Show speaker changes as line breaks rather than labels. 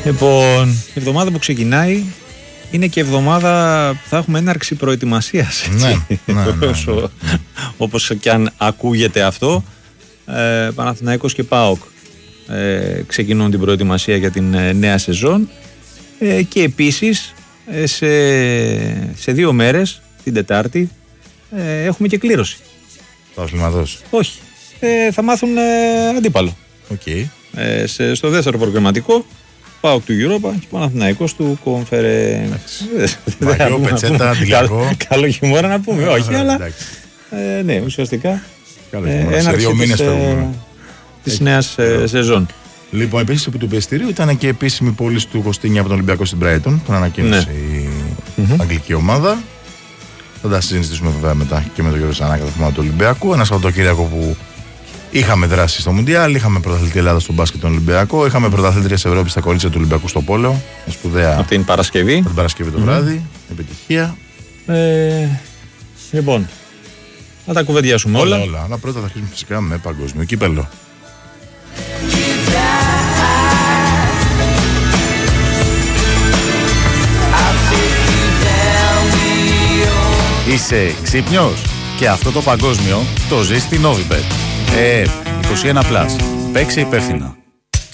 Λοιπόν, η εβδομάδα που ξεκινάει είναι και εβδομάδα θα έχουμε έναρξη προετοιμασίας. Όπως και αν ακούγεται αυτό, Παναθηναϊκός και ΠΑΟΚ ξεκινούν την προετοιμασία για την νέα σεζόν και επίσης σε 2 μέρες, την Τετάρτη, έχουμε και κλήρωση.
Το αθληματός.
Όχι, θα μάθουν αντίπαλο.
Okay.
Στο δεύτερο προγραμματικό, ΠΑΟΚ του Europa και Παναθηναϊκός του Conference.
Μαγιό, πετσέτα, αντιλιακό.
Καλό χειμώνα να πούμε, όχι, αλλά ναι, ουσιαστικά
σε 2 μήνες
της νέας σεζόν.
Λοιπόν, επίσης επί του πιεστηρίου ήταν και επίσημη πώληση του Κωστίνια από τον Ολυμπιακό στην Brighton. Τον ανακοίνωσε η αγγλική ομάδα. Θα τα συζητήσουμε βέβαια μετά και με τον Γιώργο Σανάκα, το θέμα του Ολυμπιακού. Ένα Σαββατοκύριακο που είχαμε δράσει στο Μουντιάλ, είχαμε πρωταθλητή Ελλάδα στο μπάσκετ τον Ολυμπιακό, είχαμε πρωταθλήτριας Ευρώπη στα κορίτσια του Ολυμπιακού στο πόλο. Σπουδαία.
Από την Παρασκευή.
Από την Παρασκευή το βράδυ. Επιτυχία.
Λοιπόν, να τα κουβεντιάσουμε όλα.
Αλλά πρώτα θα αρχίσουμε φυσικά με παγκόσμιο κύπελλο.
Είσαι ξύπνιος? Και αυτό το παγκόσμιο το ζεις στην Novibet. 21+. Παίξε υπεύθυνα.